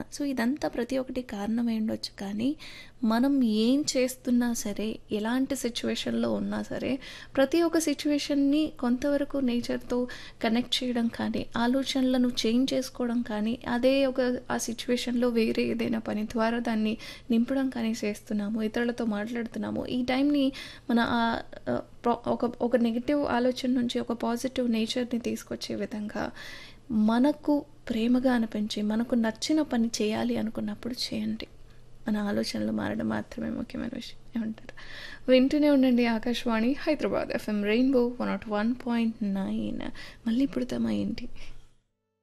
So ఇదంతా ప్రతి ఒక్కటి కారణం అయి ఉండొచ్చు, కానీ మనం ఏం చేస్తున్నా సరే, ఎలాంటి సిచ్యువేషన్లో ఉన్నా సరే, ప్రతి ఒక్క సిచ్యువేషన్ని కొంతవరకు నేచర్తో కనెక్ట్ చేయడం కానీ, ఆలోచనలను చేంజ్ చేసుకోవడం కానీ, అదే ఆ సిచ్యువేషన్లో వేరే ఏదైనా పని ద్వారా దాన్ని నింపడం కానీ చేస్తున్నాము, ఇతరులతో మాట్లాడుతున్నాము. ఈ టైంని మన ఒక నెగిటివ్ ఆలోచన నుంచి ఒక పాజిటివ్ నేచర్ని తీసుకొచ్చే విధంగా మనకు ప్రేమగా అనిపించి మనకు నచ్చిన పని చేయాలి అనుకున్నప్పుడు చేయండి. మన ఆలోచనలు మారడం మాత్రమే ముఖ్యమైన విషయం. ఏమంటారు? వింటూనే ఉండండి ఆకాశవాణి హైదరాబాద్ FM రెయిన్బో 101.9. మళ్ళీ పుడతామా ఏంటి?